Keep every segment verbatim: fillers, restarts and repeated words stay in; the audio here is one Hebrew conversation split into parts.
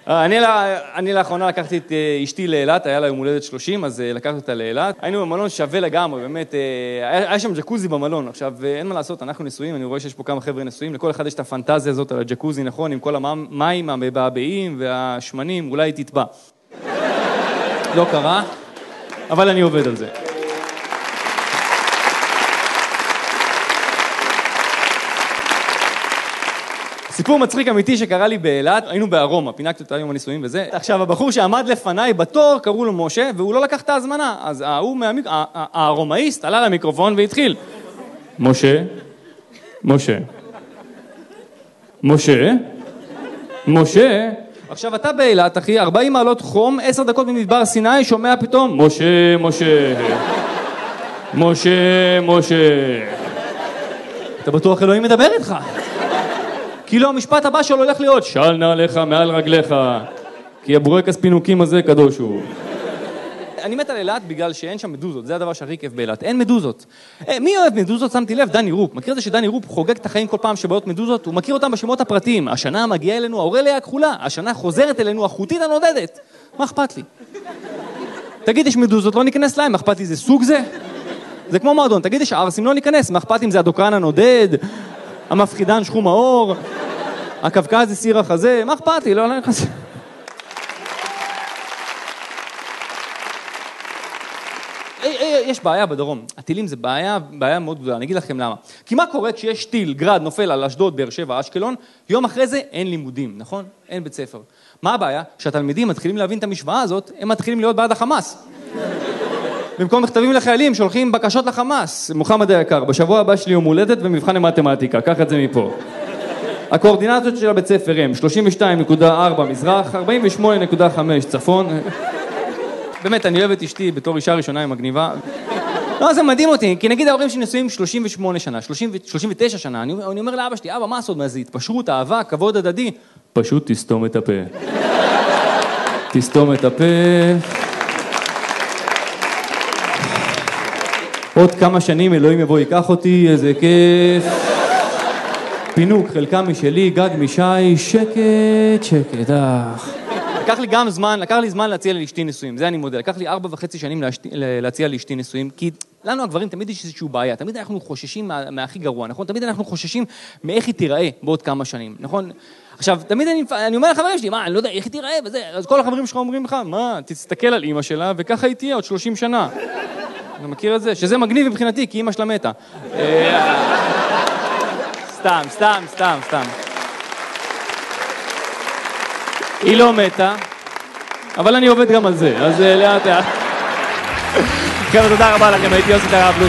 אני, אני לאחרונה לקחתי את אשתי לאילת, היה לה יום הולדת שלושים, אז לקחתי אותה לאילת. היינו במלון שווה לגמרי, באמת, היה, היה שם ג'קוזי במלון. עכשיו, אין מה לעשות, אנחנו נשואים, אני רואה שיש פה כמה חבר'ה נשואים, לכל אחד יש את הפנטזיה הזאת על הג'קוזי, נכון, עם כל המים, המבעבעים והשמנים, אולי תטבע. לא קרה, אבל אני עובד על זה. סיפור מצחיק אמיתי שקרה לי באילת, היינו בארומה, פינקתי אותה יום הנישואים וזה. עכשיו, הבחור שעמד לפניי בתור, קראו לו משה, והוא לא לקח את ההזמנה. אז ההוא מהמיק... הארומאיסט עלה למיקרופון והתחיל. משה, משה, משה, משה. עכשיו, אתה באילת, אחי, ארבעים מעלות חום, עשר דקות ממדבר סיני, שומע פתאום, משה, משה, משה, משה. אתה בטוח אלוהים מדבר איתך? כאילו המשפט הבא שלו הולך להיות, של נעליך מעל רגליך, כי הבורקס פינוקים הזה קדוש הוא. אני מת על אילת בגלל שאין שם מדוזות, זה הדבר שהכי כיף באילת, אין מדוזות. מי אוהב מדוזות? שמתי לב, דני רופ. מכיר את זה שדני רופ חוגג את החיים כל פעם שבאות מדוזות? הוא מכיר אותם בשמות הפרטיים. השנה מגיעה אלינו האורליה הכחולה, השנה חוזרת אלינו החוטית הנודדת. מה אכפת לי? תגיד, יש מדוזות, לא ניכנס להם, מה אכפת לי, זה סוג זה? זה כמו מועדון, תגיד, יש ערסים, לא ניכנס, מה אכפת לי אם זה הדוקרן הנודד, המפחידן שחום האור, הקווקזי סיר החזה, מה אכפת לי, לא, לא נכנס. יש בעיה בדרום, הטילים זה בעיה, בעיה מאוד גדולה, אני אגיד לכם למה. כי מה קורה כשיש טיל, גרד, נופל על אשדוד, באר שבע, אשקלון, יום אחרי זה אין לימודים, נכון? אין בית ספר. מה הבעיה? שהתלמידים מתחילים להבין את המשוואה הזאת, הם מתחילים להיות בעד החמאס. במקום מכתבים לחיילים, שולחים בקשות לחמאס. מוחמד היקר, בשבוע הבא שלי יום הולדת ומבחן למתמטיקה, קח את זה מפה. הקואורדינטות של הבית ספר הם שלושים ושתיים נקודה ארבע מזרח, ארבעים ושמונה נקודה חמש צפון. באמת, אני אוהב את אשתי בתור אישה ראשונה עם מגניבה. לא, זה מדהים אותי, כי נגיד ההורים שנשואים שלושים ושמונה שנה, שלושים ותשע שנה, אני, אני אומר לאבא שלי, אבא, מה הסוד מה זה? התפשרות, אהבה, כבוד הדדי. פשוט תסתום את הפה. תסתום את הפה. עוד כמה שנים אלוהים יבוא ייקח אותי, איזה כיף. פינוק, חלקה משלי, גג משי, שקט, שקט, אך. לקח לי גם זמן, לקח לי זמן להציע לאשתי נישואים, זה אני מודה. לקח לי ארבע וחצי שנים להשתי, להציע לאשתי נישואים, כי לנו הגברים תמיד יש איזושהי בעיה, תמיד אנחנו חוששים מה, מהכי גרוע, נכון? תמיד אנחנו חוששים מאיך היא תיראה בעוד כמה שנים, נכון? עכשיו, תמיד אני, אני אומר לחברים שלי, מה, אני לא יודע, איך היא תיראה וזה, אז כל החברים שלך אומרים לך, מה, תסתכל על אמא שלה וככה היא תהיה עוד שלושים שנה. אני מכיר את זה, שזה מגניב מבחינתי, כי אמא שלה מתה. סתם, סתם, סתם, סתם. היא לא מתה, אבל אני עובד גם על זה, אז לאט לאט. חבר'ה, תודה רבה לכם, הייתי יוסי תראה פלוס.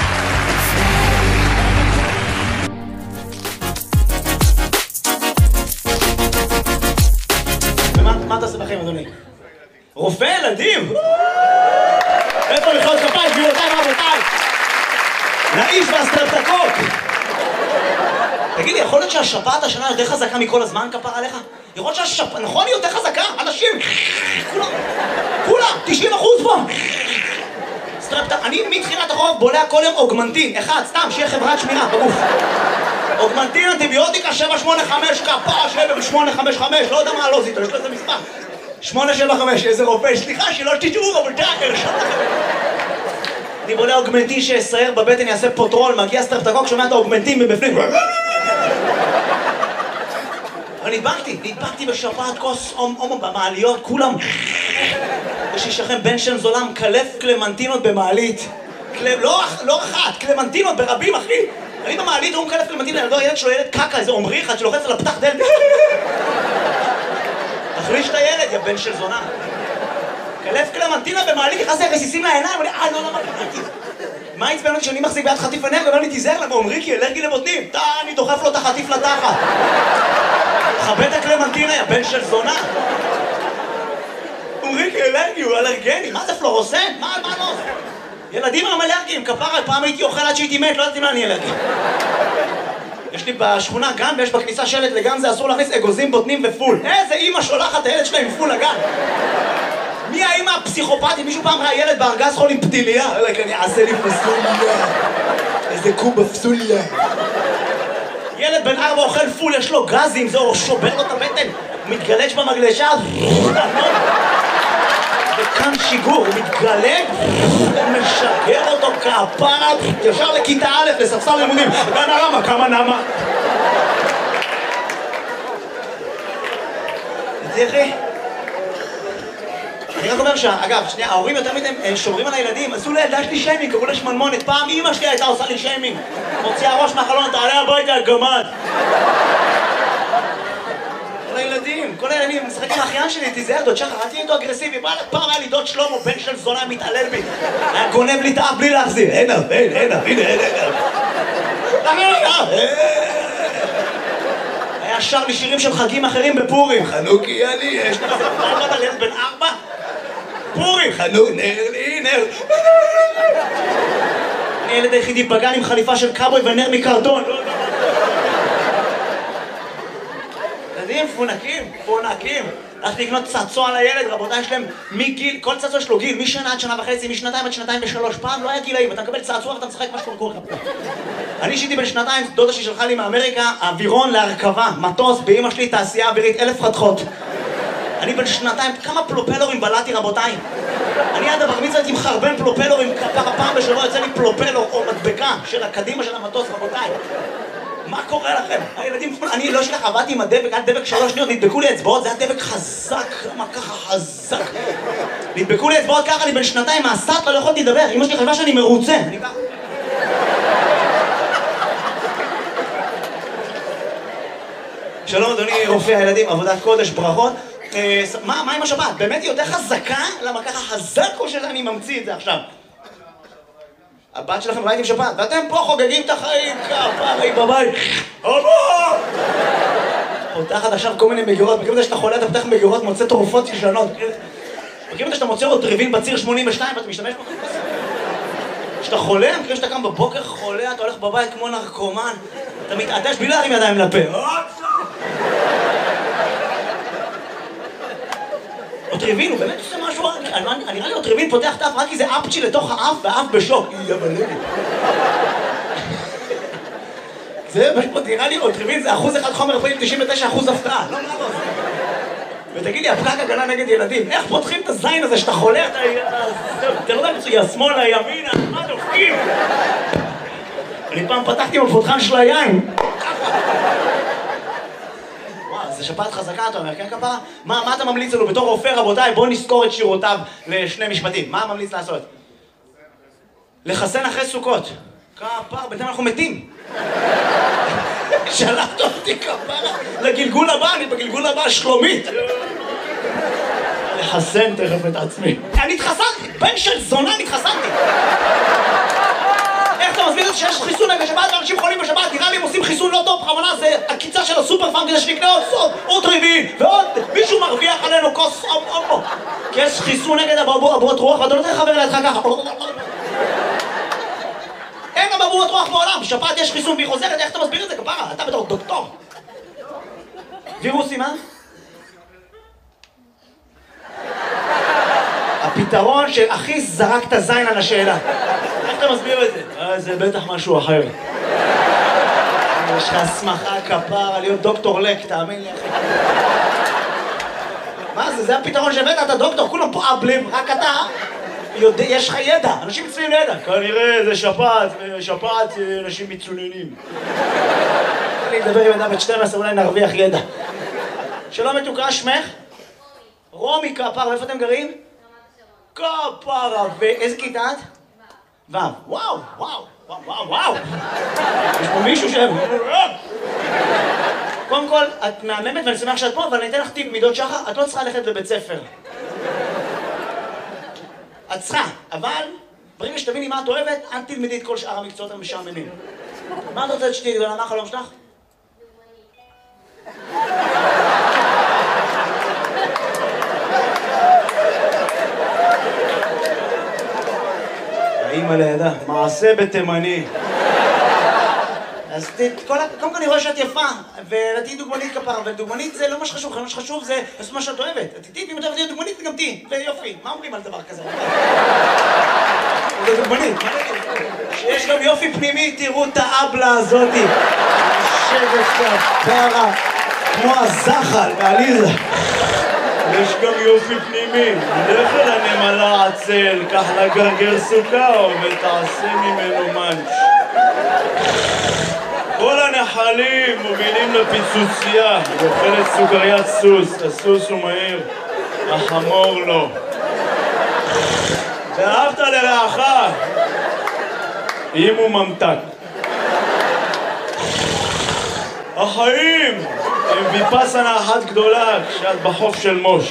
מה אתה עושה בחיים, אדוני? רופא ילדים? איפה מחיאות כפיים, גבירותיי ורבותיי? לאיש והסטרטקות! תגידי, יכול להיות שהשפעת השנה יותר חזקה מכל הזמן כפר עליך? יכול להיות שהשפעת, נכון היא יותר חזקה? אנשים, כולם, כולם, תשעים אחוז פה! סטרפטק, אני מתחילת החורף בולע כל יום אוגמנטין, אחד, סתם, שיהיה חברת שמירה בגוף. אוגמנטין, אנטיביוטיקה, שבע שמונה חמש, כפר, שבע שמונה חמש חמש, לא יודע מה לא זיתו, יש לו איזה מספר. שמונה שבע חמש, איזה רופא, סליחה שלא תשתראו, אבל תאר, שם לכם. אני בולע אוגמנטין שיסייר בבטן, יעשה פוטרול, מגיע סטרפטקוק, שומע את האוגמנטין מבפנים. אבל נדבקתי, נדבקתי בשפעת כוס הומו במעליות, כולם. יש לי שכם בן שם זולם, קלף קלמנטינות במעלית. לא אחת, קלמנטינות ברבים, אחי. אני במעלית, הוא מקלף קלמנטינות, הילד שלו ילד קקה, איזה עומרי אחד שלוחץ על הפתח דלת. תחליש את הילד, יא בן של זונה. קלף קלמנטינה במעלית, נכנס לי רסיסים לעיניים, אני, אה, לא, לא, מה קראתי? מה יצבן אותי שאני מחזיק ביד חטיף עיניים, ואומר לי, תיזהר למה, עומרי כי אלרגי לבוטנים. טה, אני דוחף לו את החטיף לתחת. חבט הקלמנטינה, יא בן של זונה. עומרי כי אלרגי, הוא אלרגני, מה זה פלורוסן? מה, מה לא? ילדים הם אלרגיים, כפרה, פעם הייתי אוכל עד שהייתי מת, לא יודעת מה אני אלרגי. יש לי בשכונה גן, ויש בכניסה שלט לגן, זה אסור להכניס אגוזים, בוטנים ופול. איזה אמא שולחת הילד שלה עם פול לגן. מי האמא הפסיכופתית? מישהו פעם ראה ילד בארגז חול עם פתיליה? אני אעשה לי פסוליה. איזה קובה פסוליה. ילד בן ארבע אוכל פול, יש לו גזים, זה שובר לו את הבטן. הוא מתגלש במגלשה, וכאן שיגור, הוא מתגלג, משגר אותו כפרה, ישר לכיתה א' לספסל לימודים. בנרמה, כמה נמה? תראי, אני רק אומר שאגב, שנייה, ההורים יותר מדי שומרים על הילדים, עשו לילדה שלי שיימינג, קראו לה שמנמונת. פעם אמא שלי הייתה עושה לי שיימינג, מוציאה ראש מהחלון, תעלה הביתה, הגמד. כל הילדים, כל הילדים, משחק עם האחיין שלי, תיזהר, דוד שחר, אל תהיה איתו אגרסיבי. פעם היה לי דוד שלמה, בן של זונה, מתעלל בי. היה גונב לי את האף בלי להחזיר. אין אף, אין, אין אף, הנה, אין אף. היה שר לי שירים של חגים אחרים בפורים. חנוכי אני, יש לך פרלת על ילד בן ארבע? פורים! חנוך, נר לי, נר. אני ילד היחידי בגן עם חליפה של קאבוי ונר מקרטון. ילדים פונקים, פונקים. הלכתי לקנות צעצוע לילד, רבותיי, יש להם מגיל, כל צעצוע יש לו גיל, משנה עד שנה וחצי, משנתיים עד שנתיים ושלוש. פעם לא היה גילאים, אתה מקבל צעצוע ואתה משחק מה שקורה לך. אני אישיתי בן שנתיים, דודה שלי שלחה לי מאמריקה, אווירון להרכבה, מטוס, באמא שלי תעשייה אווירית, אלף חתכות. אני בן שנתיים, כמה פלופלורים בלעתי, רבותיי. אני עד הבר מצווה הייתי מחרבן פלופלורים, כפרה פעם בשבוע יוצא לי פלופלור או מדבקה של הקדימה של המטוס, רבותיי. מה קורה לכם? הילדים, אני לא שלך, עבדתי עם הדבק, היה דבק שלוש שניות, נדבקו לי אצבעות, זה היה דבק חזק, למה ככה חזק? נדבקו לי אצבעות ככה, אני בן שנתיים, מהסטלה לא יכולתי לדבר, אמא שלי חשבה שאני מרוצה. אני ככה. שלום אדוני רופא הילדים, עבודת קודש, ברכות. מה, מה עם השבת? באמת היא יותר חזקה? למה ככה חזק או שאני ממציא את זה עכשיו? הבת שלכם בבית עם שבת, ואתם פה חוגגים את החיים, כפרי בבית. אבא! פותחת עכשיו כל מיני מגירות, מכירים את זה שאתה חולה, אתה פותח מגירות, מוצא תרופות ישנות. מכירים את זה שאתה מוצא עוד טריבין בציר שמונים ושתיים ואתה משתמש בו? כשאתה חולה, מכירים שאתה קם בבוקר חולה, אתה הולך בבית כמו נרקומן, אתה מתעטש בלי להרים ידיים לפה. אוטריבין, הוא באמת עושה משהו, נראה לי אוטריבין פותח את האף רק כי זה אפצ'י לתוך האף והאף בשוק. זה פשוט נראה לי, אוטריבין זה אחוז אחד חומר רפואי, תשעים ותשע אחוז הפתעה, לא מה לא זה. ותגיד לי, הפקק הגנה נגד ילדים, איך פותחים את הזין הזה שאתה חולה, אתה לא יודע מצויה, שמאלה, ימינה, מה דופקים? אני פעם פתחתי עם הפותחן של היין. זה שפעת חזקה, אתה אומר, כן כפרה? מה, מה אתה ממליץ לנו בתור רופא, רבותיי? בואו נזכור את שירותיו לשני משפטים. מה ממליץ לעשות? לחסן אחרי סוכות. כפרה, בינתיים אנחנו מתים. שלחת אותי כפרה לגלגול הבא, אני בגלגול הבא שלומית. לחסן תכף את עצמי. אני התחסנתי, בן של זונה נתחסנתי. איך אתה מסביר את זה שיש חיסון נגד שבת ואנשים חולים בשבת? נראה לי הם עושים חיסון לא טוב, בכוונה זה הקיצה של הסופר פארם כדי שנקנה עוד סוד, עוד טריבין, ועוד מישהו מרוויח עלינו כוס אופו. כי יש חיסון נגד אבעבועות רוח ואתה לא צריך לחבר לידך ככה. אין אבעבועות רוח בעולם, בשבת יש חיסון והיא חוזרת, איך אתה מסביר את זה כפרה? אתה בתור דוקטור. וירוסים, אה? הפתרון שהכי זרק את הזין על השאלה. איך אתה מסביר את זה? אה, זה בטח משהו אחר. יש לך הסמכה כפרה להיות דוקטור לק, תאמין לי אחי. מה זה? זה הפתרון שהבאת, אתה דוקטור, כולם פה אבלים, רק אתה יודע, יש לך ידע, אנשים מצויים לידע. כנראה זה שפעת, שפעת אנשים מצוננים. אני אדבר עם אדם בת שתים עשרה, אולי נרוויח ידע. שלום מתוקה, שמך? רומי כפרה, איפה אתם גרים? כפרה, ואיזה כיתה את? וו, וואו, וואו, וואו, וואו, וואו. יש פה מישהו ש... קודם כל, את מהממת ואני שמח שאת פה, אבל אני אתן לך טיפ מדוד שחר, את לא צריכה ללכת לבית ספר. את צריכה, אבל ברגע שתביני מה את אוהבת, אל תלמדי את כל שאר המקצועות המשעממים. מה את רוצה שתהיי גדולה? מה החלום שלך? האמא לידה, מעשה בתימני. אז קודם כל אני רואה שאת יפה, ותהיי דוגמנית כפרה, ודוגמנית זה לא מה שחשוב, מה שחשוב זה לעשות מה שאת אוהבת. תהיי, אם את אוהבת להיות דוגמנית, גם תהיי, ויופי. מה אומרים על דבר כזה? זה דוגמנית, מה נגיד? שיש גם יופי פנימי, תראו את האבלה הזאתי. שבט כפרה. כמו הזחל בעליזה. יש גם יופי פנימי, לך אל הנמלה עצל, קח לה גרגר סוכר ותעשה ממנו מאנץ'. כל הנחלים מובילים לפיצוצייה, היא אוכלת סוכריית סוס, הסוס הוא מהיר, החמור לא. ואהבת לרעך, אם הוא ממתק. החיים הם ויפאסנה אחת גדולה כשאת בחוף של מוש.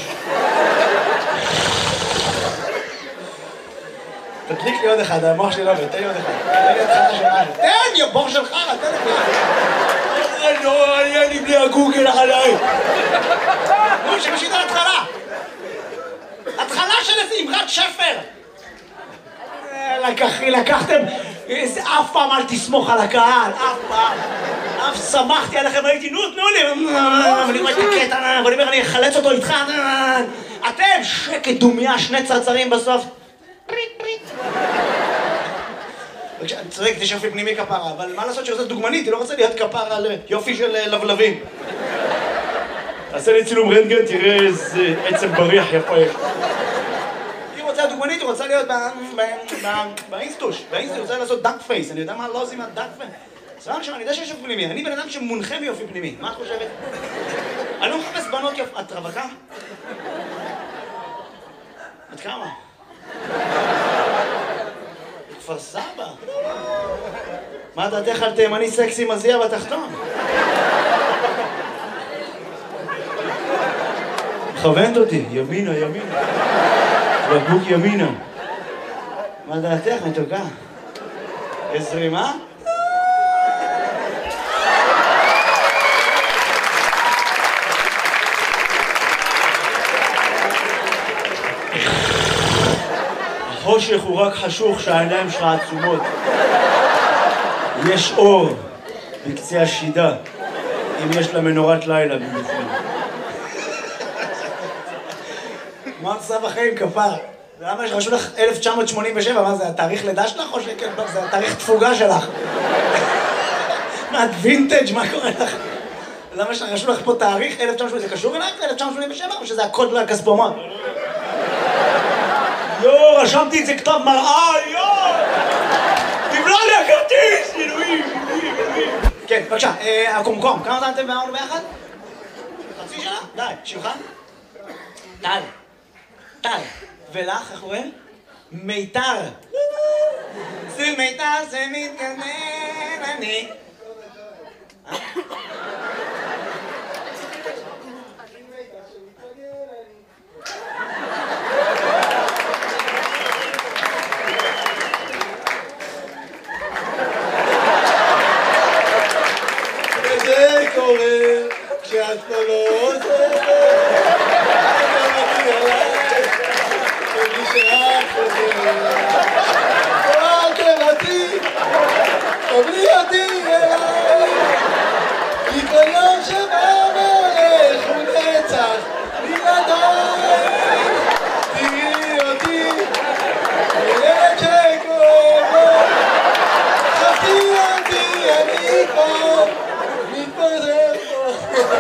תדליק לי עוד אחד, המוח שלי לא עובד, תן לי עוד אחד. תן לי עוד אחד שלך. תן לי, הבור שלך, תן לי. אני לא מעניין לי בלי הגוגל עליי. נו, שמשית על התחלה. התחלה של איזה אמרת שפר. לקחתם, אף פעם אל תסמוך על הקהל, אף פעם. אף שמחתי עליכם, הייתי, נו, תנו לי. ואני רואה את הקטע, ואני אומר, אני אחלץ אותו איתך. אתם, שקט דומיה, שני צרצרים בסוף. אני צודק, זה יופי פנימי כפרה, אבל מה לעשות שרוצה דוגמנית? היא לא רוצה להיות כפרה על יופי של לבלבים. תעשה לי צילום רנטגן, תראה איזה עצם בריח יפה יש. היא רוצה דוגמנית, היא רוצה להיות באינסטוש, באינסטוש, היא רוצה לעשות דאק פייס, אני יודע מה לא עושים מהדאק פייס. סבבה עכשיו, אני יודע שיש יופי פנימי, אני בן אדם שמונחה מיופי פנימי, מה את חושבת? אני לא מחפש בנות יופי, את רווקה? את כמה? כפר סבא. מה דעתך על תימני סקסי מזיע בתחתון? מכוונת אותי, ימינה, ימינה. בקבוק ימינה. מה דעתך, מתוקה? יש זרימה? החושך הוא רק חשוך שהעיניים שלך עצומות. יש אור בקצה השידה, אם יש לה מנורת לילה מבפנים. מה את עושה בחיים, כפר? למה יש רשו לך אלף תשע מאות שמונים ושבע? מה זה, התאריך לידה שלך או שזה התאריך תפוגה שלך? מה, את וינטג'? מה קורה לך? למה יש לך רשו לך פה תאריך אלף תשע מאות שמונים? זה קשור אלייך ל-אלף תשע מאות שמונים ושבע או שזה הקוד לכספומט? יואו, רשמתי את זה כתב מראה, יואו! תבלע לי הכרטיס, אלוהים, אלוהים, אלוהים. כן, בבקשה, הקומקום, כמה זמן אתם ואמרנו ביחד? חצי שנה? די, שמך? טל. טל. ולך, איך קוראים? מיתר. זה מיתר, זה מתגנן, אני. וזה קורה כשאת לא לא עוזרת. תבלי אותי אליי, כי כל יום שבא והולך הוא נצח בלעדיי. תראי אותי, ילד שכואב לו, חפי אותי, אני כבר מתפזר פה.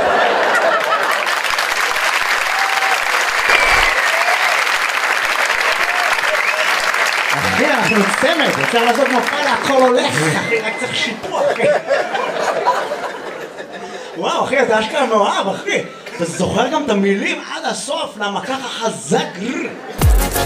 אחי, אנחנו צמד, אפשר לעשות מופע להכל הולך, אחי, רק צריך שיפוע, אחי. וואו, אחי, אתה אשכרה מאוהב, אחי. אתה זוכר גם את המילים עד הסוף, למה ככה חזק.